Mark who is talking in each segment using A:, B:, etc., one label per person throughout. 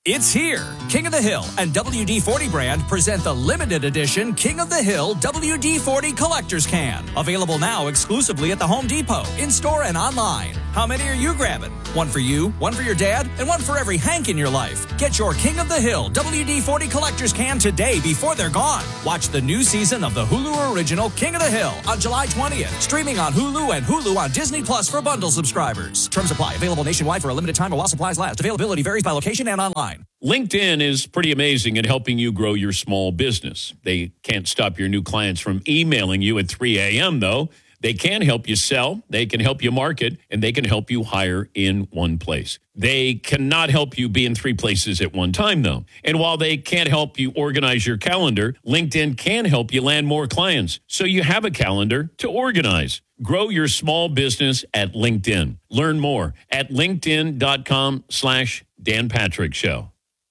A: It's here. King of the Hill and WD-40 brand present the limited edition King of the Hill WD-40 Collector's Can. Available now exclusively at the Home Depot, in-store and online. How many are you grabbing? One for you, one for your dad, and one for every Hank in your life. Get your King of the Hill WD-40 Collector's Can today before they're gone. Watch the new season of the Hulu original King of the Hill on July 20th. Streaming on Hulu and Hulu on Disney Plus for bundle subscribers. Terms apply. Available nationwide for a limited time while supplies last. Availability varies by location and online.
B: LinkedIn is pretty amazing at helping you grow your small business. They can't stop your new clients from emailing you at 3 a.m., though. They can help you sell, they can help you market, and they can help you hire in one place. They cannot help you be in 3 places at one time, though. And while they can't help you organize your calendar, LinkedIn can help you land more clients so you have a calendar to organize. Grow your small business at LinkedIn. Learn more at linkedin.com/Dan Patrick Show.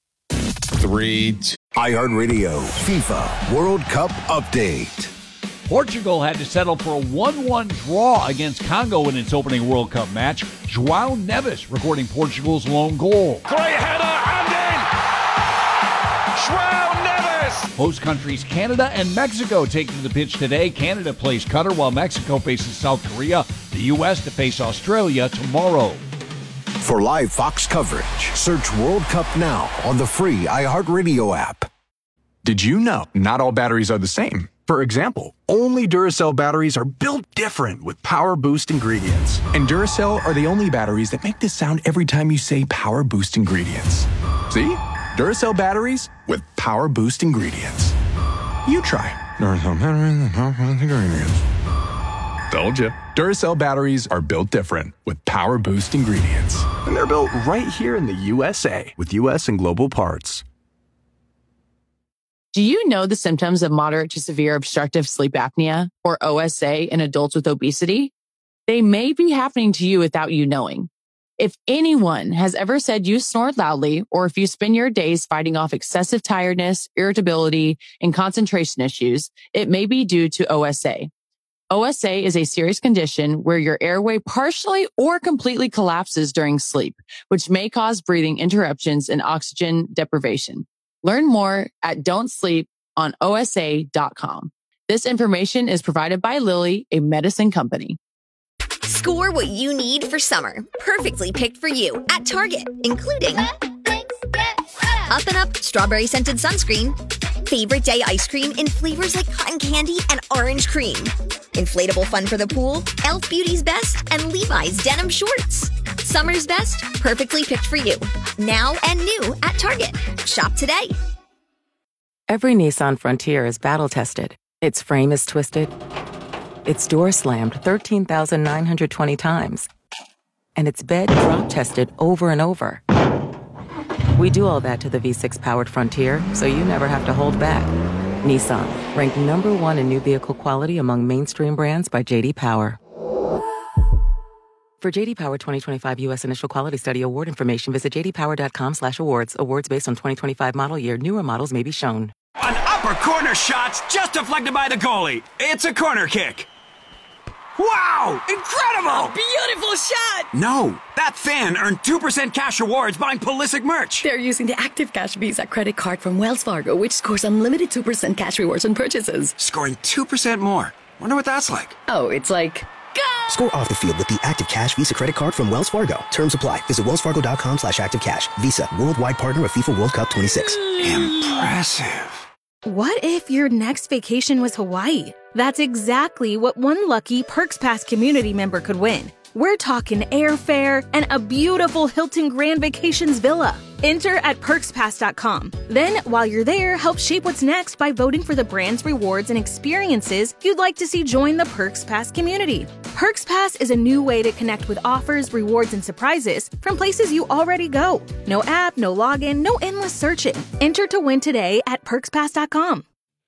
C: 3, 2.
D: iHeartRadio FIFA World Cup update.
E: Portugal had to settle for a 1-1 draw against Congo in its opening World Cup match. João Neves recording Portugal's lone goal.
F: Great header and in! João Neves!
E: Host countries Canada and Mexico taking to the pitch today. Canada plays Qatar while Mexico faces South Korea. The U.S. to face Australia tomorrow.
D: For live Fox coverage, search World Cup now on the free iHeartRadio app.
C: Did you know not all batteries are the same? For example, only Duracell batteries are built different with Power Boost ingredients. And Duracell are the only batteries that make this sound every time you say Power Boost ingredients. See? Duracell batteries with Power Boost ingredients. You try. Duracell batteries with Power Boost ingredients. Told you. Duracell batteries are built different with Power Boost ingredients. And they're built right here in the USA with US and global parts.
G: Do you know the symptoms of moderate to severe obstructive sleep apnea, or OSA, in adults with obesity? They may be happening to you without you knowing. If anyone has ever said you snore loudly, or if you spend your days fighting off excessive tiredness, irritability, and concentration issues, it may be due to OSA. OSA is a serious condition where your airway partially or completely collapses during sleep, which may cause breathing interruptions and oxygen deprivation. Learn more at don'tsleeponosa.com. This information is provided by Lilly, a medicine company.
H: Score what you need for summer, perfectly picked for you at Target, including Up and Up strawberry scented sunscreen, favorite day ice cream in flavors like cotton candy and orange cream, inflatable fun for the pool, Elf Beauty's Best, and Levi's denim shorts. Summer's best, perfectly picked for you. Now and new at Target. Shop today.
I: Every Nissan Frontier is battle-tested. Its frame is twisted. Its door slammed 13,920 times. And its bed drop-tested over and over. We do all that to the V6-powered Frontier, so you never have to hold back. Nissan, ranked #1 in new vehicle quality among mainstream brands by J.D. Power. For J.D. Power 2025 U.S. Initial Quality Study Award information, visit jdpower.com/awards. Awards based on 2025 model year. Newer models may be shown.
F: An upper corner shot's just deflected by the goalie. It's a corner kick. Wow! Incredible!
J: A beautiful shot!
F: No, that fan earned 2% cash rewards buying Pulisic merch.
J: They're using the Active Cash Visa credit card from Wells Fargo, which scores unlimited 2% cash rewards on purchases.
F: Scoring 2% more. Wonder what that's like.
J: Oh, it's like... Go!
K: Score off the field with the Active Cash Visa credit card from Wells Fargo. Terms apply. Visit wellsfargo.com/activecash. Visa, worldwide partner of FIFA World Cup 26.
F: Impressive.
L: What if your next vacation was Hawaii? That's exactly what one lucky Perks Pass community member could win. We're talking airfare and a beautiful Hilton Grand Vacations villa. Enter at perkspass.com. Then, while you're there, help shape what's next by voting for the brands, rewards, and experiences you'd like to see join the Perks Pass community. Perks Pass is a new way to connect with offers, rewards, and surprises from places you already go. No app, no login, no endless searching. Enter to win today at perkspass.com.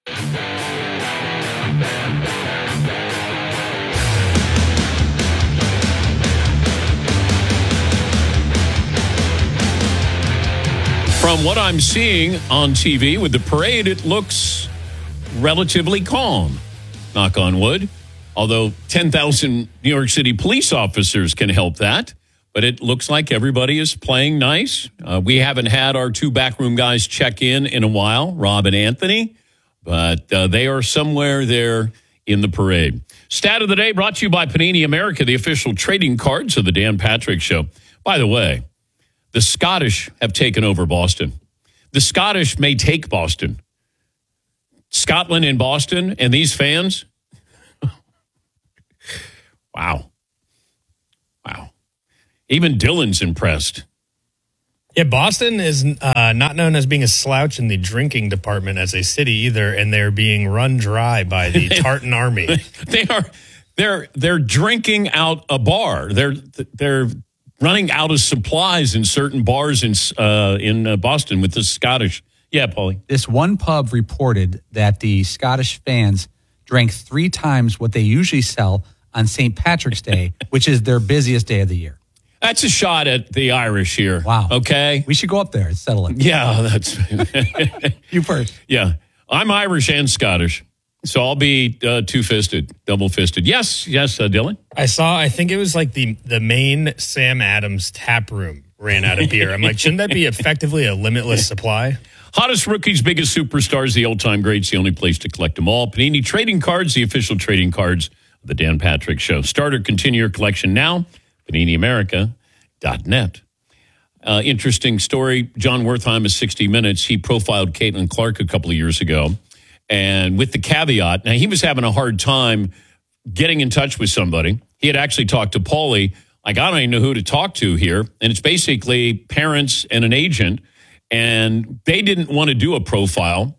B: From what I'm seeing on TV with the parade, it looks relatively calm, knock on wood. Although 10,000 New York City police officers can help that. But it looks like everybody is playing nice. We haven't had our two backroom guys check in a while, Rob and Anthony, but they are somewhere there in the parade. Stat of the day brought to you by Panini America, the official trading cards of the Dan Patrick Show. By the way, the Scottish have taken over Boston. The Scottish may take Boston. Scotland and Boston and these fans. Wow. Even Dylan's impressed.
M: Yeah, Boston is not known as being a slouch in the drinking department as a city either, and they're being run dry by the Tartan Army.
B: They're drinking out a bar. They're running out of supplies in certain bars in Boston with the Scottish. Yeah, Paulie.
N: This one pub reported that the Scottish fans drank 3 times what they usually sell on St. Patrick's Day, which is their busiest day of the year.
B: That's a shot at the Irish here.
N: Wow.
B: Okay.
N: We should go up there and settle it.
B: Yeah, that's
N: you first.
B: Yeah. I'm Irish and Scottish, so I'll be two-fisted, double-fisted. Yes, Dylan.
M: I think it was like the main Sam Adams tap room ran out of beer. I'm like, shouldn't that be effectively a limitless supply?
B: Hottest rookies, biggest superstars, the old-time greats, the only place to collect them all. Panini Trading Cards, the official trading cards of the Dan Patrick Show. Start or continue your collection now. PaniniAmerica.net. Interesting story. John Wertheim of 60 Minutes, he profiled Caitlin Clark a couple of years ago. And with the caveat, now he was having a hard time getting in touch with somebody. He had actually talked to Paulie, like, I don't even know who to talk to here. And it's basically parents and an agent. And they didn't want to do a profile.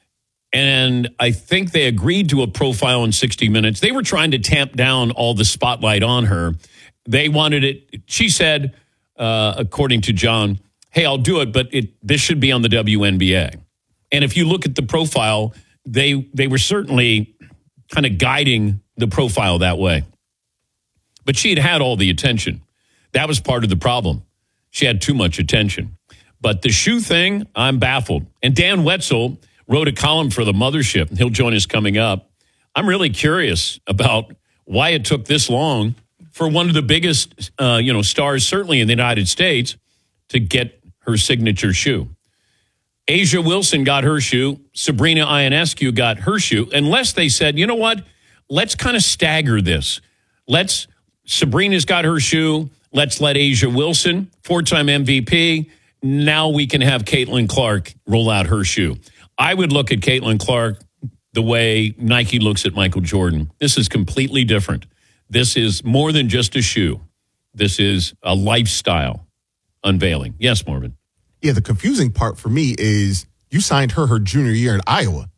B: And I think they agreed to a profile in 60 Minutes. They were trying to tamp down all the spotlight on her. They wanted it. She said, according to John, hey, I'll do it, but this should be on the WNBA. And if you look at the profile, they were certainly kind of guiding the profile that way. But she had all the attention. That was part of the problem. She had too much attention. But the shoe thing, I'm baffled. And Dan Wetzel wrote a column for the Mothership. He'll join us coming up. I'm really curious about why it took this long for one of the biggest, stars, certainly in the United States, to get her signature shoe. Asia Wilson got her shoe. Sabrina Ionescu got her shoe. Unless they said, you know what? Let's kind of stagger this. Sabrina's got her shoe. Let's let Asia Wilson, 4-time MVP. Now we can have Caitlin Clark roll out her shoe. I would look at Caitlin Clark the way Nike looks at Michael Jordan. This is completely different. This is more than just a shoe. This is a lifestyle unveiling. Yes, Marvin.
O: Yeah, the confusing part for me is you signed her junior year in Iowa.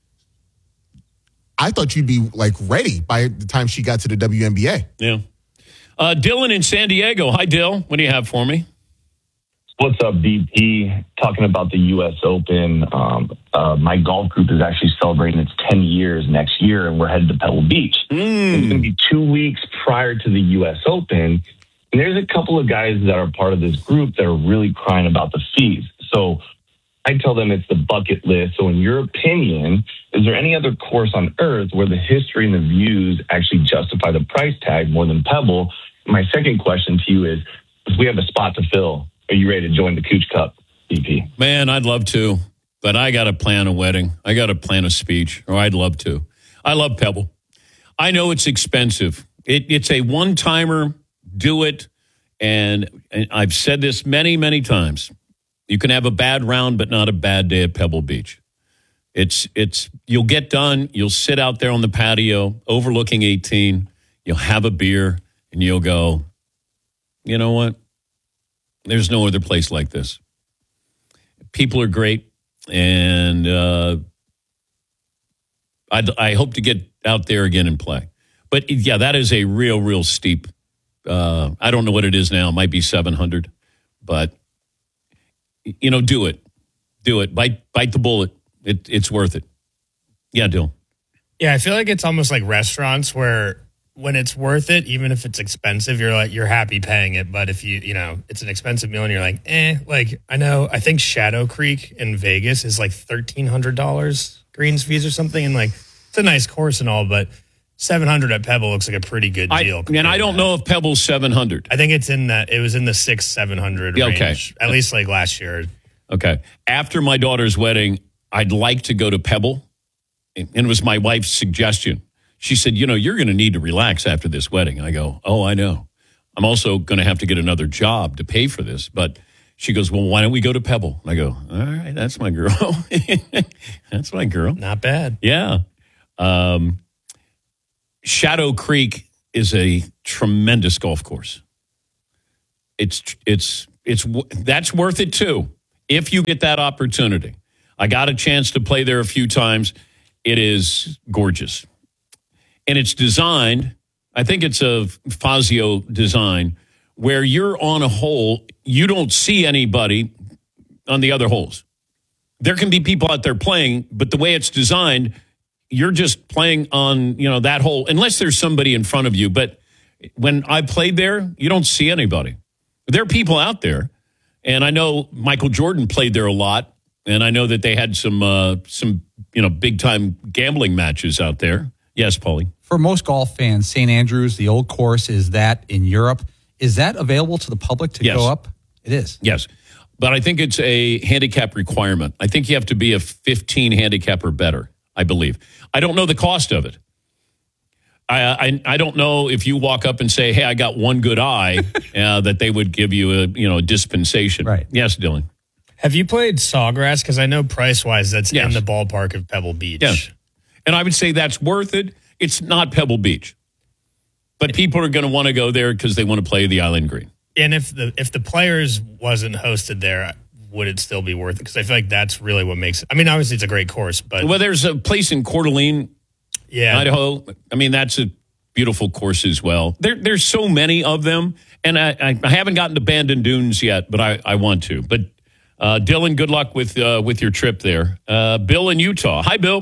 O: I thought you'd be ready by the time she got to the WNBA.
B: Yeah. Dylan in San Diego. Hi, Dill. What do you have for me?
P: What's up, BP? Talking about the U.S. Open. My golf group is actually celebrating its 10 years next year, and we're headed to Pebble Beach. It's going to be 2 weeks prior to the U.S. Open, and there's a couple of guys that are part of this group that are really crying about the fees. So I tell them it's the bucket list. So in your opinion, is there any other course on earth where the history and the views actually justify the price tag more than Pebble? My second question to you is, if we have a spot to fill, are you ready to join the Cooch Cup, BP?
B: Man, I'd love to, but I got to plan a wedding. I got to plan a speech, or I'd love to. I love Pebble. I know it's expensive. It's a one-timer, do it, and I've said this many, many times. You can have a bad round, but not a bad day at Pebble Beach. You'll get done, you'll sit out there on the patio overlooking 18, you'll have a beer, and you'll go, you know what? There's no other place like this. People are great, and I hope to get out there again and play. But, yeah, that is a real, real steep. I don't know what it is now. It might be 700. But, do it. Do it. Bite the bullet. It's worth it. Yeah, Dill.
M: Yeah, I feel like it's almost like restaurants where when it's worth it, even if it's expensive, you're happy paying it. But if it's an expensive meal and you're like, I think Shadow Creek in Vegas is like $1,300 greens fees or something. And it's a nice course and all, but 700 at Pebble looks like a pretty good deal.
B: And I don't know if Pebble's 700.
M: I think it's in that. It was in the 600-700 range.
B: Okay.
M: At least like last year.
B: Okay. After my daughter's wedding, I'd like to go to Pebble. And it was my wife's suggestion. She said, you're going to need to relax after this wedding. I go, oh, I know. I'm also going to have to get another job to pay for this. But she goes, well, why don't we go to Pebble? And I go, all right, that's my girl. That's my girl.
M: Not bad.
B: Yeah. Shadow Creek is a tremendous golf course. That's worth it too, if you get that opportunity. I got a chance to play there a few times. It is gorgeous. And it's designed, I think it's a Fazio design, where you're on a hole, you don't see anybody on the other holes. There can be people out there playing, but the way it's designed, you're just playing on, that hole, unless there's somebody in front of you. But when I played there, you don't see anybody. There are people out there. And I know Michael Jordan played there a lot. And I know that they had some big-time gambling matches out there. Yes, Paulie.
N: For most golf fans, St. Andrews, the old course, is that in Europe. Is that available to the public to go up? It is.
B: Yes. But I think it's a handicap requirement. I think you have to be a 15 handicap or better, I believe. I don't know the cost of it. I don't know if you walk up and say, hey, I got one good eye, that they would give you a dispensation.
N: Right.
B: Yes, Dylan.
M: Have you played Sawgrass? Because I know price-wise that's in the ballpark of Pebble Beach.
B: Yes. And I would say that's worth it. It's not Pebble Beach. But people are going to want to go there because they want to play the Island Green.
M: And if the Players wasn't hosted there, would it still be worth it? Because I feel like that's really what makes it. I mean, obviously it's a great course, but
B: there's a place in Coeur d'Alene, Idaho. I mean, that's a beautiful course as well. There's so many of them, and I haven't gotten to Bandon Dunes yet, but I want to. But Dylan, good luck with your trip there. Bill in Utah. Hi, Bill.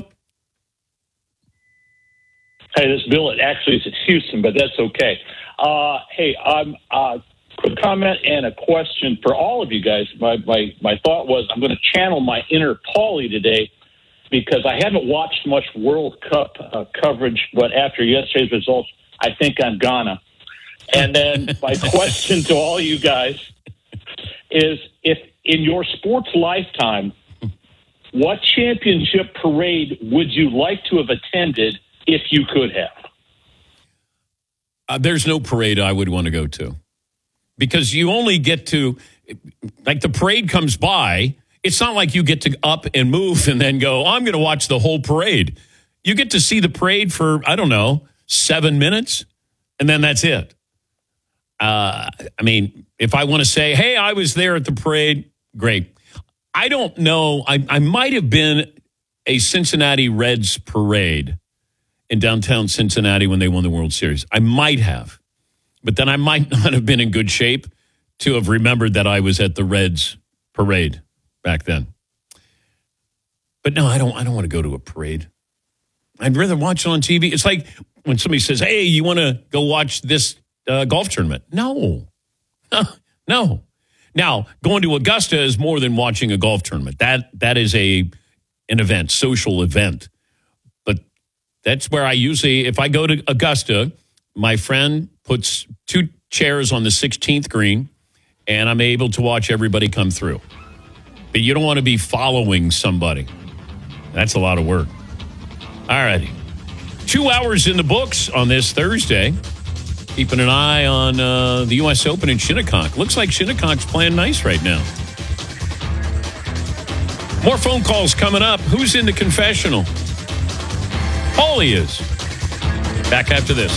Q: Hey, this is Bill. Actually, it's Houston, but that's okay. Hey, quick comment and a question for all of you guys. My thought was I'm going to channel my inner Paulie today because I haven't watched much World Cup coverage, but after yesterday's results, I think I'm gonna. And then my question to all you guys is, if in your sports lifetime, what championship parade would you like to have attended if you could have?
B: There's no parade I would want to go to because you only get to, like, the parade comes by. It's not like you get to up and move and then go, I'm going to watch the whole parade. You get to see the parade for, 7 minutes, and then that's it. I mean, if I want to say, hey, I was there at the parade, great. I don't know. I might have been a Cincinnati Reds parade in downtown Cincinnati when they won the World Series. I might have. But then I might not have been in good shape to have remembered that I was at the Reds parade back then. But no, I don't want to go to a parade. I'd rather watch it on TV. It's like when somebody says, hey, you want to go watch this golf tournament? No. No. Now, going to Augusta is more than watching a golf tournament. That is an event, social event. But that's where I usually, if I go to Augusta, my friend puts 2 chairs on the 16th green, and I'm able to watch everybody come through. But you don't want to be following somebody. That's a lot of work. All righty. 2 hours in the books on this Thursday. Keeping an eye on the U.S. Open in Shinnecock. Looks like Shinnecock's playing nice right now. More phone calls coming up. Who's in the confessional? Paulie is. Back after this.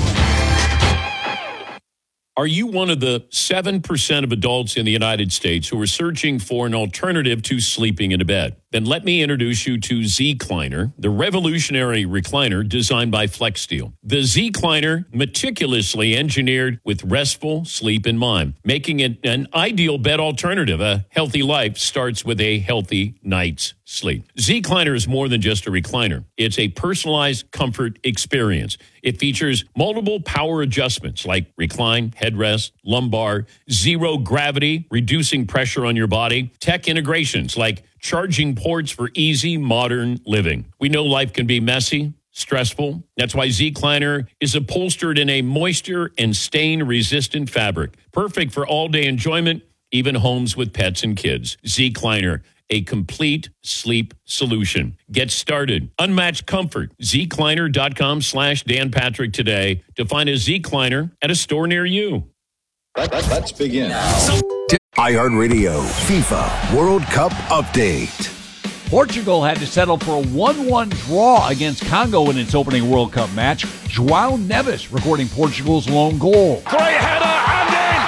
B: Are you one of the 7% of adults in the United States who are searching for an alternative to sleeping in a bed? Then let me introduce you to Z-Cliner, the revolutionary recliner designed by FlexSteel. The Z-Cliner, meticulously engineered with restful sleep in mind, making it an ideal bed alternative. A healthy life starts with a healthy night's sleep. Z-Cliner is more than just a recliner. It's a personalized comfort experience. It features multiple power adjustments like recline, headrest, lumbar, zero gravity, reducing pressure on your body, tech integrations like charging ports for easy modern living. We know life can be messy, stressful. That's why Zecliner is upholstered in a moisture and stain-resistant fabric. Perfect for all-day enjoyment, even homes with pets and kids. Zecliner, a complete sleep solution. Get started. Unmatched comfort. Zecliner.com/Dan Patrick today to find a Zecliner at a store near you.
D: Let's begin. iHeartRadio FIFA World Cup update.
E: Portugal had to settle for a 1-1 draw against Congo in its opening World Cup match. João Neves recording Portugal's lone goal.
F: Great header and in!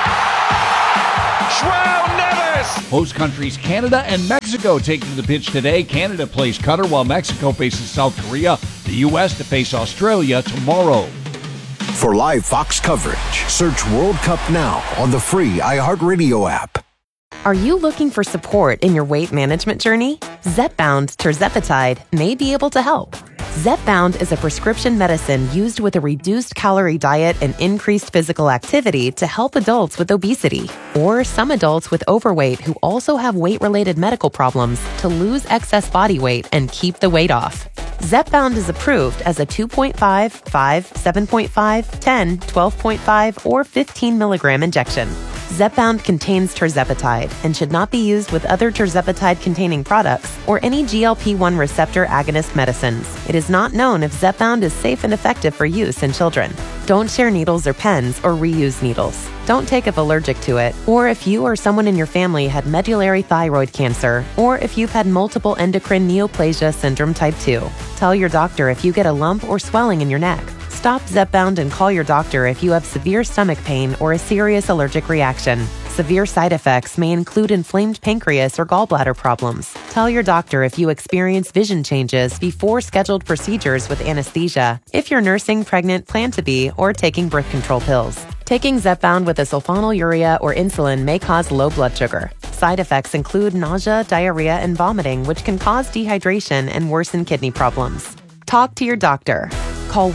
F: João Neves!
E: Host countries Canada and Mexico taking to the pitch today. Canada plays Qatar while Mexico faces South Korea. The U.S. to face Australia tomorrow.
D: For live Fox coverage, search World Cup now on the free iHeartRadio app.
I: Are you looking for support in your weight management journey? Zepbound tirzepatide may be able to help. Zepbound is a prescription medicine used with a reduced calorie diet and increased physical activity to help adults with obesity or some adults with overweight who also have weight-related medical problems to lose excess body weight and keep the weight off. Zepbound is approved as a 2.5, 5, 7.5, 10, 12.5, or 15 milligram injection. Zepbound contains tirzepatide and should not be used with other tirzepatide-containing products or any GLP-1 receptor agonist medicines. It is not known if Zepbound is safe and effective for use in children. Don't share needles or pens or reuse needles. Don't take if allergic to it, or if you or someone in your family had medullary thyroid cancer, or if you've had multiple endocrine neoplasia syndrome type 2. Tell your doctor if you get a lump or swelling in your neck. Stop Zepbound and call your doctor if you have severe stomach pain or a serious allergic reaction. Severe side effects may include inflamed pancreas or gallbladder problems. Tell your doctor if you experience vision changes before scheduled procedures with anesthesia, if you're nursing, pregnant, plan to be, or taking birth control pills. Taking Zepbound with a sulfonylurea or insulin may cause low blood sugar. Side effects include nausea, diarrhea, and vomiting, which can cause dehydration and worsen kidney problems. Talk to your doctor. Call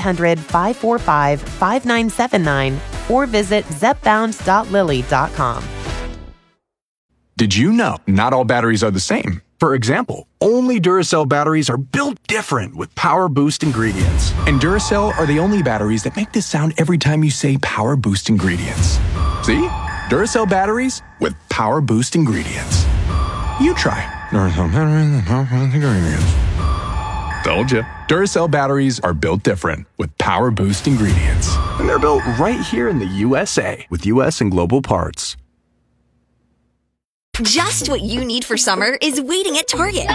I: 1-800-545-5979 or visit zepbound.lilly.com.
C: Did you know not all batteries are the same? For example, only Duracell batteries are built different with Power Boost ingredients. And Duracell are the only batteries that make this sound every time you say Power Boost ingredients. See? Duracell batteries with Power Boost ingredients. You try Duracell batteries with Power Boost ingredients. Told you. Duracell batteries are built different with Power Boost ingredients. And they're built right here in the USA with US and global parts.
H: Just what you need for summer is waiting at Target.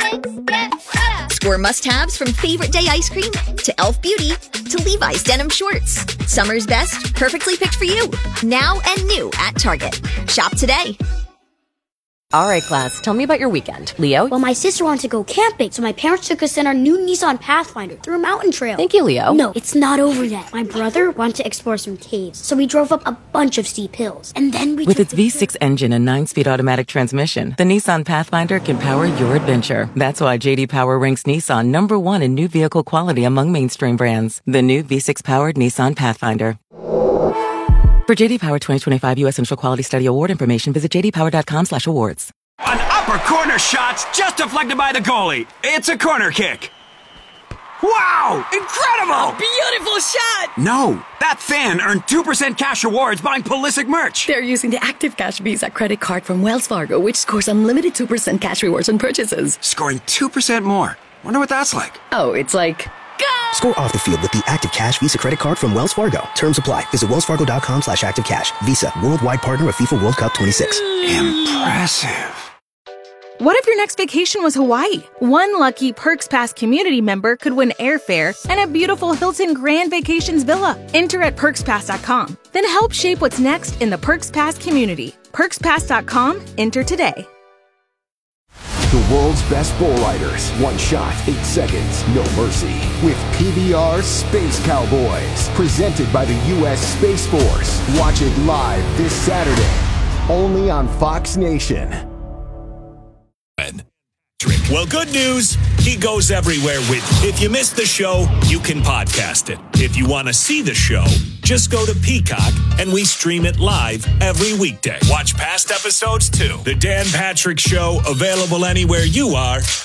H: Score must-haves from Favorite Day ice cream to Elf Beauty to Levi's denim shorts. Summer's best, perfectly picked for you. Now and new at Target. Shop today.
R: All right, class, tell me about your weekend. Leo?
S: Well, my sister wanted to go camping, so my parents took us in our new Nissan Pathfinder through a mountain trail.
R: Thank you, Leo.
S: No, it's not over yet. My brother wanted to explore some caves, so we drove up a bunch of steep hills. And then we
I: With its V6 engine and 9-speed automatic transmission, the Nissan Pathfinder can power your adventure. That's why J.D. Power ranks Nissan #1 in new vehicle quality among mainstream brands. The new V6-powered Nissan Pathfinder. For J.D. Power 2025 U.S. Central Quality Study Award information, visit jdpower.com/awards.
F: An upper corner shot just deflected by the goalie. It's a corner kick. Wow! Incredible!
J: A beautiful shot!
F: No, that fan earned 2% cash rewards buying Pulisic merch.
J: They're using the Active Cash Visa credit card from Wells Fargo, which scores unlimited 2% cash rewards on purchases.
F: Scoring 2% more. Wonder what that's like.
J: Oh, it's like...
K: Score off the field with the Active Cash Visa credit card from Wells Fargo. Terms apply. Visit wellsfargo.com/activecash. Visa, worldwide partner of FIFA World Cup 26.
F: Impressive.
L: What if your next vacation was Hawaii? One lucky Perks Pass community member could win airfare and a beautiful Hilton Grand Vacations villa. Enter at PerksPass.com. Then help shape what's next in the Perks Pass community. PerksPass.com. Enter today.
T: The world's best bull riders. One shot, 8 seconds, no mercy. With PBR Space Cowboys. Presented by the U.S. Space Force. Watch it live this Saturday. Only on Fox Nation.
U: Well, good news. He goes everywhere with you. If you missed the show, you can podcast it. If you want to see the show, just go to Peacock and we stream it live every weekday. Watch past episodes too. The Dan Patrick Show, available anywhere you are